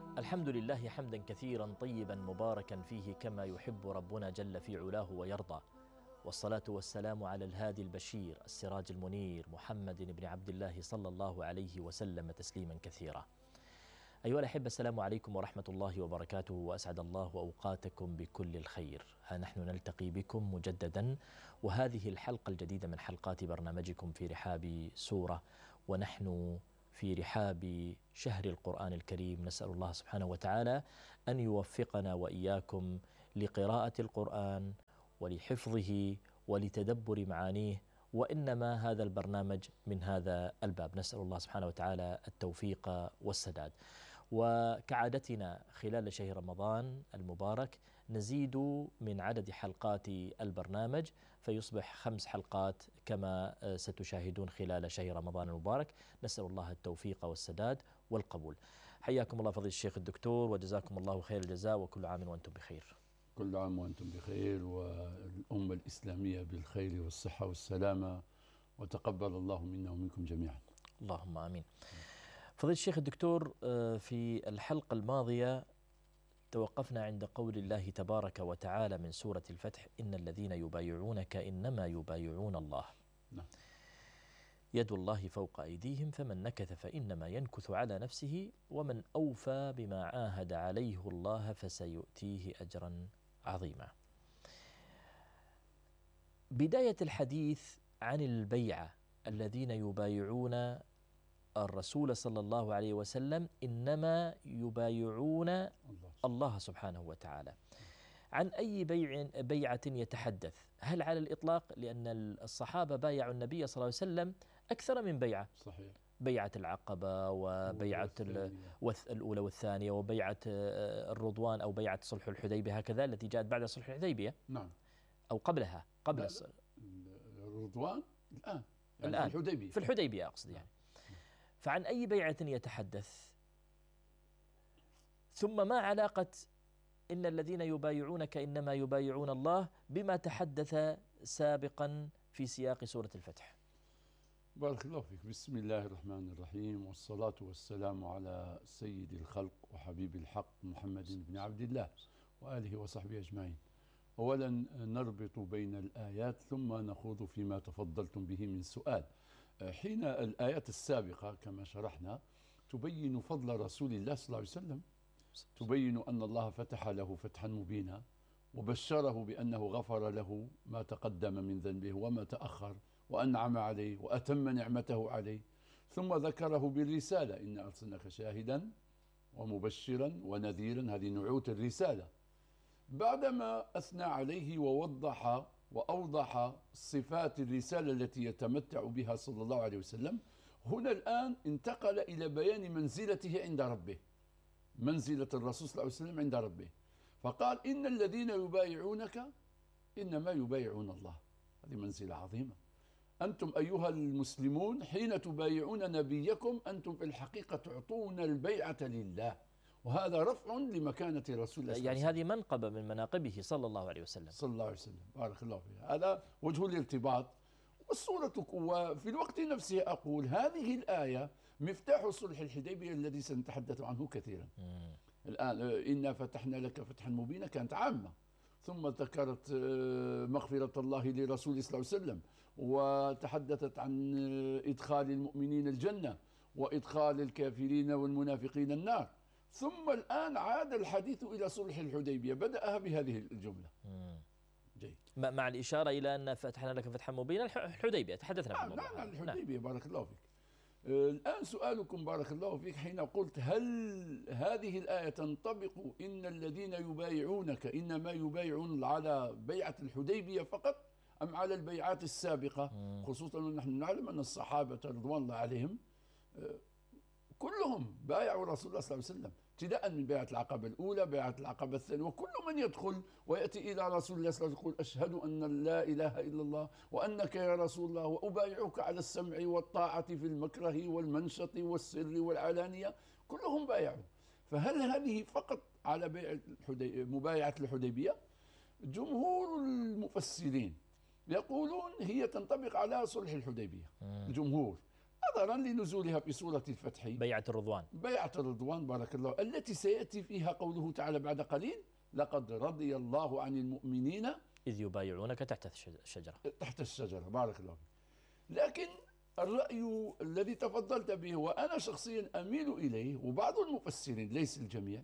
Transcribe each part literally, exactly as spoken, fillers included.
الحمد لله حمدا كثيرا طيبا مباركا فيه كما يحب ربنا جل في علاه ويرضى، والصلاة والسلام على الهادي البشير السراج المنير محمد بن عبد الله صلى الله عليه وسلم تسليما كثيرا. أيها الأحبة، السلام عليكم ورحمة الله وبركاته، وأسعد الله أوقاتكم بكل الخير. ها نحن نلتقي بكم مجددا، وهذه الحلقة الجديدة من حلقات برنامجكم في رحاب سورة، ونحن في رحاب شهر القرآن الكريم. نسأل الله سبحانه وتعالى أن يوفقنا وإياكم لقراءة القرآن ولحفظه ولتدبر معانيه، وإنما هذا البرنامج من هذا الباب. نسأل الله سبحانه وتعالى التوفيق والسداد. وكعادتنا خلال شهر رمضان المبارك نزيد من عدد حلقات البرنامج، فيصبح خمس حلقات كما ستشاهدون خلال شهر رمضان المبارك. نسأل الله التوفيق والسداد والقبول. حياكم الله فضيلة الشيخ الدكتور، وجزاكم الله خير الجزاء، وكل عام وأنتم بخير. كل عام وأنتم بخير، والأمة الإسلامية بالخير والصحة والسلامة، وتقبل الله منا ومنكم جميعا. اللهم آمين. فضيلة الشيخ الدكتور، في الحلقة الماضية توقفنا عند قول الله تبارك وتعالى من سورة الفتح: إن الذين يبايعونك إنما يبايعون الله. نعم. يد الله فوق أيديهم فمن نكث فإنما ينكث على نفسه ومن أوفى بما عاهد عليه الله فسيؤتيه أجرا عظيما. بداية الحديث عن البيعة، الذين يبايعون الرسول صلى الله عليه وسلم إنما يبايعون الله, الله سبحانه وتعالى. عن أي بيع بيعة يتحدث؟ هل على الإطلاق؟ لأن الصحابة بايعوا النبي صلى الله عليه وسلم أكثر من بيعة. صحيح. بيعة العقبة وبيعة الأولى والثانية وبيعة الرضوان أو بيعة صلح الحديبية، هكذا التي جاءت بعد صلح الحديبية. نعم. أو قبلها قبل الرضوان الآن يعني الآن في الحديبية. في الحديبية أقصد يعني. فعن أي بيعة يتحدث؟ ثم ما علاقة إن الذين يبايعونك إنما يبايعون الله بما تحدث سابقا في سياق سورة الفتح؟ بارك الله فيك. بسم الله الرحمن الرحيم، والصلاة والسلام على سيد الخلق وحبيب الحق محمد بن عبد الله وآله وصحبه أجمعين. أولا نربط بين الآيات ثم نخوض فيما تفضلتم به من سؤال. حين الآيات السابقة كما شرحنا تبين فضل رسول الله صلى الله عليه وسلم، تبين أن الله فتح له فتحا مبينا، وبشره بأنه غفر له ما تقدم من ذنبه وما تأخر، وأنعم عليه وأتم نعمته عليه. ثم ذكره بالرسالة: إن أرسلناك شاهدا ومبشرا ونذيرا، هذه نعوت الرسالة. بعدما أثنى عليه ووضح وأوضح صفات الرسالة التي يتمتع بها صلى الله عليه وسلم، هنا الآن انتقل إلى بيان منزلته عند ربه، منزلة الرسول صلى الله عليه وسلم عند ربه، فقال: إن الذين يبايعونك إنما يبايعون الله. هذه منزلة عظيمة. أنتم أيها المسلمون حين تبايعون نبيكم أنتم في الحقيقة تعطون البيعة لله، وهذا رفع لمكانة رسول الله. يعني هذه منقبة من مناقبه صلى الله عليه وسلم. صلى الله عليه وسلم. بارك الله فيه. هذا وجه الارتباط. والصورة وفي الوقت نفسه أقول هذه الآية مفتاح صلح الحديبية الذي سنتحدث عنه كثيرا. مم. الآن إنا فتحنا لك فتحا مبينا كانت عامة، ثم ذكرت مغفرة الله لرسوله صلى الله عليه وسلم، وتحدثت عن إدخال المؤمنين الجنة وإدخال الكافرين والمنافقين النار. ثم الآن عاد الحديث إلى صلح الحديبية، بدأها بهذه الجملة. مم. جيد. مع الإشارة إلى أن فتحنا لك فتحا مبينا الحديبية، تحدثنا نعم في الموضوع. نعم الحديبية. نعم. بارك الله فيك. الآن سؤالكم بارك الله فيك، حين قلت هل هذه الآية تنطبق إن الذين يبايعونك إنما يبايعون على بيعة الحديبية فقط أم على البيعات السابقة؟ مم. خصوصا ونحن نعلم أن الصحابة رضوان الله عليهم كلهم بايعوا رسول الله صلى الله عليه وسلم، ابتداء من بيعة العقبة الأولى، بيعة العقبة الثانية، وكل من يدخل ويأتي إلى رسول الله صلى الله عليه وسلم يقول: أشهد أن لا إله إلا الله وأنك يا رسول الله، وأبايعك على السمع والطاعة في المكره والمنشط والسر والعلانية. كلهم بايعوا. فهل هذه فقط على بيع الحدي... مبايعة الحديبية؟ جمهور المفسرين يقولون هي تنطبق على صلح الحديبية. الجمهور نظرا لنزولها في سورة الفتح، بيعة الرضوان. بيعة الرضوان بارك الله، التي سيأتي فيها قوله تعالى بعد قليل: لقد رضي الله عن المؤمنين إذ يبايعونك تحت الشجرة. تحت الشجرة بارك الله. لكن الرأي الذي تفضلت به وأنا شخصيا أميل إليه وبعض المفسرين ليس الجميع،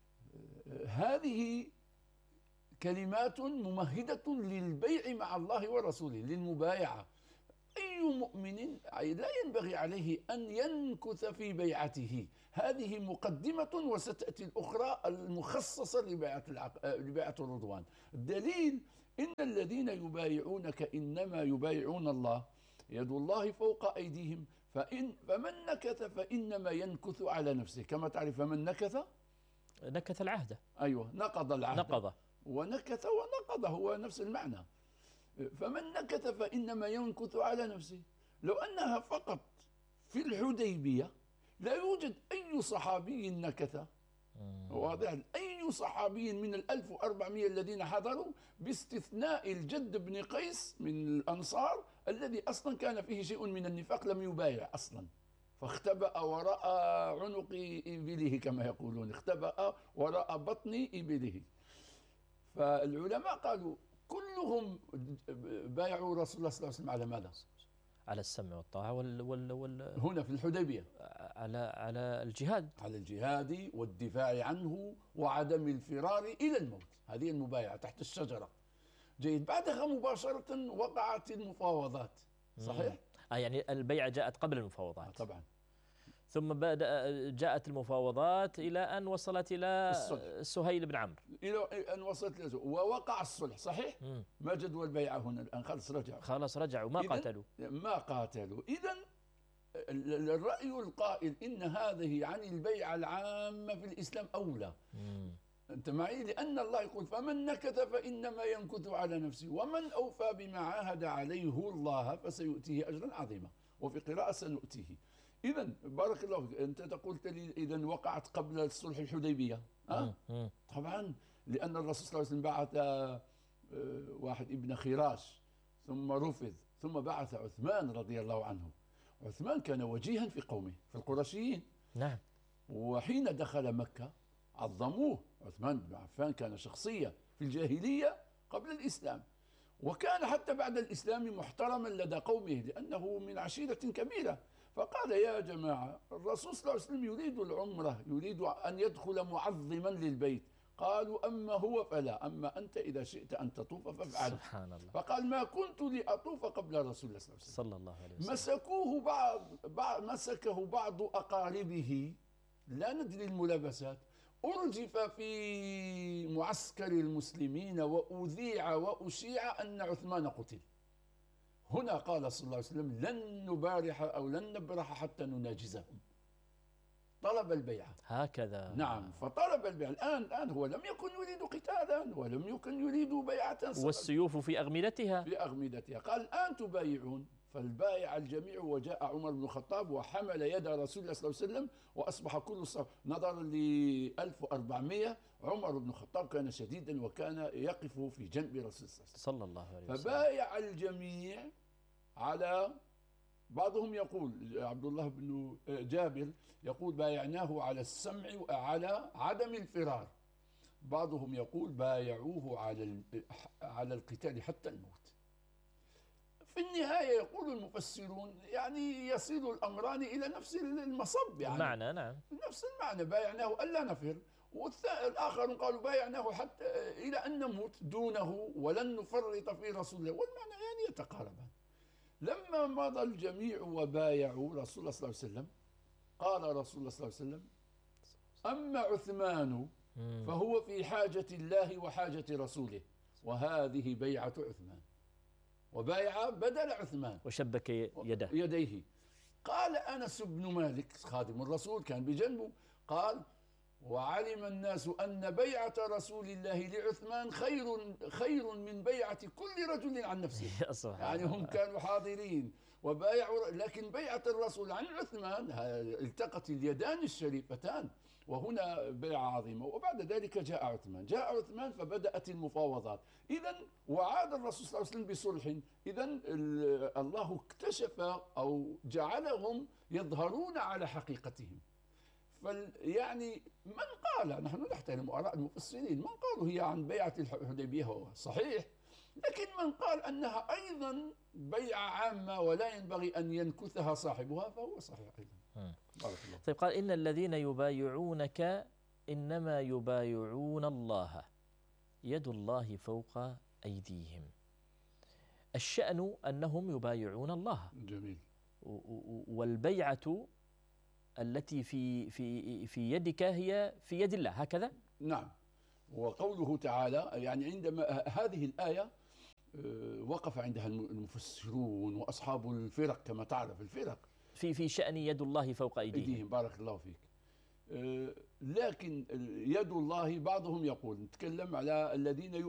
هذه كلمات ممهدة للبيع مع الله ورسوله، للمبايعة. أي مؤمن لا ينبغي عليه أن ينكث في بيعته، هذه مقدمة وستأتي الأخرى المخصصة لبيعة, العق... لبيعة الرضوان. الدليل: إن الذين يبايعونك إنما يبايعون الله يد الله فوق أيديهم فإن فمن نكث فإنما ينكث على نفسه. كما تعرف فمن نكث نكث العهد. أيوة، نقض العهد. نقض ونكث ونقض هو نفس المعنى. فمن نكث فإنما ينكث على نفسه. لو أنها فقط في الحديبية لا يوجد أي صحابي نكث، واضح؟ أي صحابي من الألف وأربعمائة الذين حضروا باستثناء الجد بن قيس من الأنصار الذي أصلا كان فيه شيء من النفاق لم يبايع أصلا، فاختبأ وراء عنق إبله كما يقولون، اختبأ وراء بطن إبله. فالعلماء قالوا كلهم بايعوا رسول الله صلى الله عليه وسلم على ماذا؟ على السمع والطاعة وال وال وال هنا في الحديبية على على الجهاد، على الجهاد والدفاع عنه وعدم الفرار إلى الموت. هذه المبايعة تحت الشجرة. جيد. بعدها مباشرة وقعت المفاوضات، صحيح؟ آه يعني البيعة جاءت قبل المفاوضات. آه طبعا. ثم بدأ جاءت المفاوضات إلى أن وصلت إلى الصلح. سهيل بن عمرو إلى أن وصلت إلى ووقع الصلح، صحيح؟ مم. ما جدوى البيعة هنا الآن؟ خلاص رجعوا. خلاص رجعوا ما قاتلوا. ما قاتلوا. إذن الرأي القائل إن هذه عن البيعة العامة في الإسلام أولى. مم. أنت معي؟ لأن الله يقول: فمن نكث فإنما ينكث على نفسه ومن أوفى بما عاهد عليه الله فسيؤتيه أجرا عظيما. وفي قراءة سنؤتيه. إذن بارك الله فيك، أنت قلت لي إذن وقعت قبل الصلح الحديبية. أه؟ طبعا، لأن الرسول صلى الله عليه وسلم بعث واحد ابن خراش ثم رفض، ثم بعث عثمان رضي الله عنه. عثمان كان وجيها في قومه في القرشيين. نعم. وحين دخل مكة عظموه. عثمان بن عفان كان شخصية في الجاهلية قبل الإسلام، وكان حتى بعد الإسلام محترما لدى قومه لأنه من عشيرة كبيرة. فقال: يا جماعة، الرسول صلى الله عليه وسلم يريد العمرة، يريد أن يدخل معظما للبيت. قالوا: أما هو فلا، أما أنت إذا شئت أن تطوف فافعل. سبحان الله. فقال: ما كنت لأطوف قبل رسول الله صلى الله عليه وسلم. مسكوه بعض, بعض مسكه بعض أقاربه، لا ندري الملابسات، أرجف في معسكر المسلمين وأذيع وأشيع أن عثمان قتل. هنا قال صلى الله عليه وسلم: لن نبارح أو لن نبرح حتى نناجزهم. طلب البيعة. هكذا. نعم، فطلب البيعة. الآن الآن هو لم يكن يريد قتالا ولم يكن يريد بيعة، والسيوف في أغمدتها في أغمدتها. قال: الآن تبايعون. فالبايع الجميع، وجاء عمر بن الخطاب وحمل يد رسول الله صلى الله عليه وسلم وأصبح كل الصف. نظرا ل ألف وأربعمائة عمر بن الخطاب كان شديدا وكان يقف في جنب رسول الله صلى الله عليه وسلم. فبايع الجميع على، بعضهم يقول عبد الله بن جابر يقول: بايعناه على السمع وعلى عدم الفرار. بعضهم يقول: بايعوه على على القتال حتى الموت. في النهاية يقول المفسرون يعني يصل الأمران إلى نفس المصب، يعني المعنى. نعم، نفس المعنى. بايعناه ألا نفر، والآخرون قالوا: بايعناه حتى إلى أن نموت دونه ولن نفرط في رسول الله. والمعنى يعني يتقاربان. لما مضى الجميع وبايعوا رسول الله صلى الله عليه وسلم، قال رسول الله صلى الله عليه وسلم: أما عثمان فهو في حاجة الله وحاجة رسوله، وهذه بيعة عثمان. وبايع بدل عثمان وشبك يده يديه. قال أنس بن مالك خادم الرسول كان بجنبه، قال: وعلم الناس أن بيعة رسول الله لعثمان خير خير من بيعة كل رجل عن نفسه. يعني هم كانوا حاضرين وبايعوا، لكن بيعة الرسول عن عثمان التقت اليدان الشريفتان، وهنا بيعة عظيمة. وبعد ذلك جاء عثمان جاء عثمان فبدأت المفاوضات. إذن وعاد الرسول صلى الله عليه وسلم بصلح. إذن الله اكتشف أو جعلهم يظهرون على حقيقتهم. يعني من قال، نحن نحترم آراء المفسرين، من قالوا هي عن بيعة الحديبية هو صحيح، لكن من قال أنها أيضا بيعة عامة ولا ينبغي أن ينكثها صاحبها فهو صحيح أيضا. بارك الله. طيب، قال إن الذين يبايعونك إنما يبايعون الله يد الله فوق أيديهم. الشأن أنهم يبايعون الله. جميل. والبيعة التي في في في يدك هي في يد الله، هكذا؟ نعم. وقوله تعالى، يعني عندما هذه الآية وقف عندها المفسرون وأصحاب الفرق، كما تعرف الفرق في في شأن يد الله فوق أيديهم. أيديهم. بارك الله فيك. لكن يد الله بعضهم يقول، نتكلم على الذين